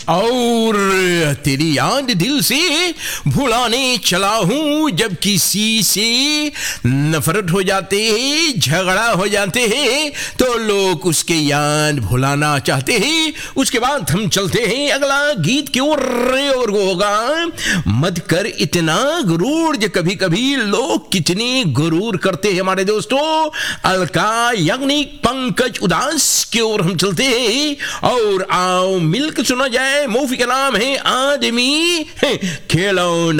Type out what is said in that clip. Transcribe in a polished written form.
और तेरी याद दिल से भुलाने चला हूँ। जब किसी से नफरत हो जाते हैं, झगड़ा हो जाते हैं, तो लोग उसके याद भुलाना चाहते हैं। उसके बाद हम चलते हैं अगला गीत की ओर, और वो होगा मत कर इतना गुरूर। जो कभी कभी लोग कितने गुरूर करते हैं हमारे दोस्तों। अलका याग्निक, पंकज उदास की ओर हम चलते हैं, और आओ मिलकर सुना जाए। मूवी का नाम है आदमी खिलौना।